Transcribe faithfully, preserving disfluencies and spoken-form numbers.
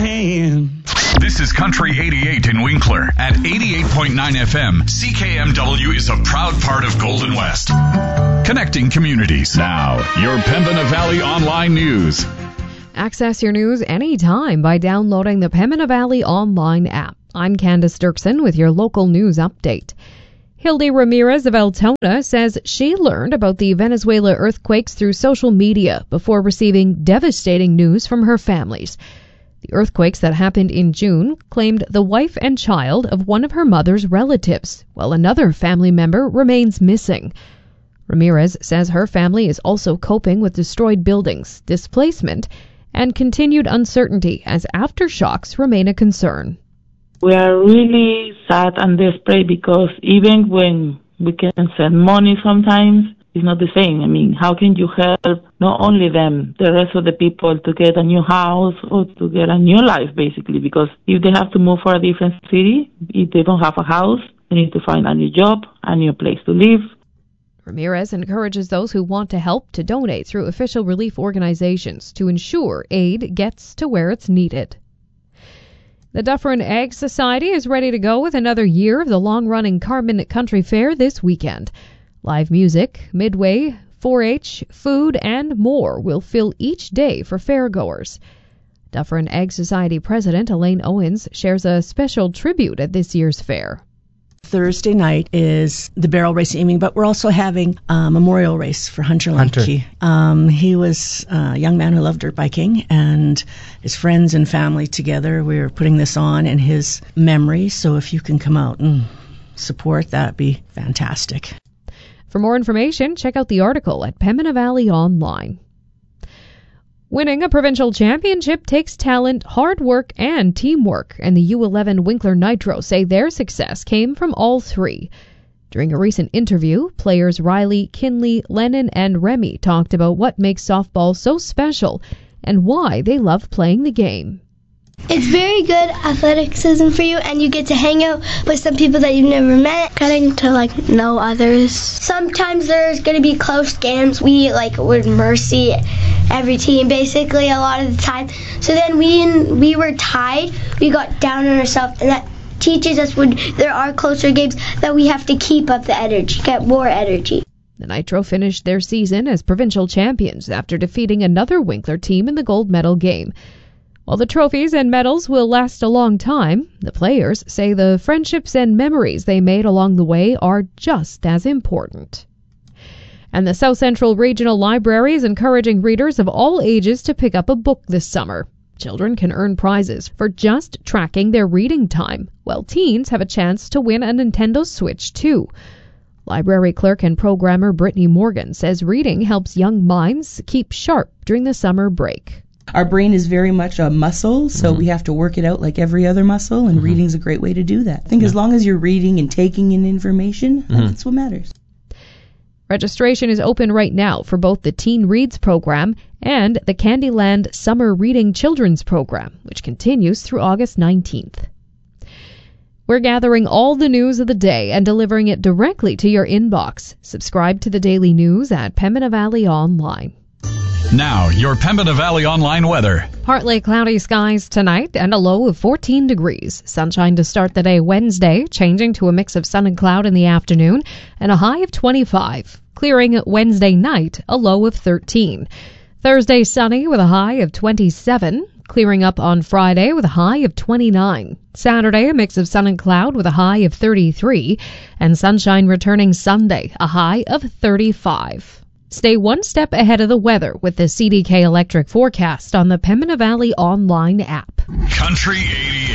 hand. This is Country eighty-eight in Winkler at eighty-eight point nine F M. C K M W is a proud part of Golden West. Connecting communities. Now, your Pembina Valley Online News. Access your news anytime by downloading the Pembina Valley Online app. I'm Candace Dirksen with your local news update. Hildy Ramirez of Altona says she learned about the Venezuela earthquakes through social media before receiving devastating news from her families. The earthquakes that happened in June claimed the wife and child of one of her mother's relatives, while another family member remains missing. Ramirez says her family is also coping with destroyed buildings, displacement, and continued uncertainty as aftershocks remain a concern. We are really sad and desperate because even when we can send money sometimes, it's not the same. I mean, how can you help not only them, the rest of the people to get a new house or to get a new life, basically? Because if they have to move for a different city, if they don't have a house, they need to find a new job, a new place to live. Ramirez encourages those who want to help to donate through official relief organizations to ensure aid gets to where it's needed. The Dufferin Ag Society is ready to go with another year of the long-running Carmen Country Fair this weekend. Live music, midway, four H, food, and more will fill each day for fairgoers. Dufferin Ag Society President Elaine Owens shares a special tribute at this year's fair. Thursday night is the barrel race evening, but we're also having a memorial race for Hunter Lemke. Um, he was a young man who loved dirt biking, and his friends and family together, we were putting this on in his memory. So if you can come out and support, that'd be fantastic. For more information, check out the article at Pembina Valley Online. Winning a provincial championship takes talent, hard work, and teamwork, and the U eleven Winkler Nitro say their success came from all three. During a recent interview, players Riley, Kinley, Lennon, and Remy talked about what makes softball so special and why they love playing the game. It's very good athleticism for you, and you get to hang out with some people that you've never met, getting to like know others. Sometimes there's going to be close games. We like would mercy every team basically a lot of the time. So then we we were tied. We got down on ourselves, and that teaches us when there are closer games that we have to keep up the energy, get more energy. The Nitro finished their season as provincial champions after defeating another Winkler team in the gold medal game. While the trophies and medals will last a long time, the players say the friendships and memories they made along the way are just as important. And the South Central Regional Library is encouraging readers of all ages to pick up a book this summer. Children can earn prizes for just tracking their reading time, while teens have a chance to win a Nintendo Switch too. Library clerk and programmer Brittany Morgan says reading helps young minds keep sharp during the summer break. Our brain is very much a muscle, so mm-hmm. we have to work it out like every other muscle, and mm-hmm. reading's a great way to do that. I think yeah. as long as you're reading and taking in information, mm-hmm. that's what matters. Registration is open right now for both the Teen Reads program and the Candyland Summer Reading Children's program, which continues through August nineteenth. We're gathering all the news of the day and delivering it directly to your inbox. Subscribe to the daily news at Pembina Valley Online. Now, your Pembina Valley Online weather. Partly cloudy skies tonight and a low of fourteen degrees. Sunshine to start the day Wednesday, changing to a mix of sun and cloud in the afternoon, and a high of twenty-five. Clearing Wednesday night, a low of thirteen. Thursday sunny with a high of twenty-seven. Clearing up on Friday with a high of twenty-nine. Saturday, a mix of sun and cloud with a high of thirty-three. And sunshine returning Sunday, a high of thirty-five. Stay one step ahead of the weather with the C D K Electric forecast on the Pembina Valley Online app. Country eighty-eight.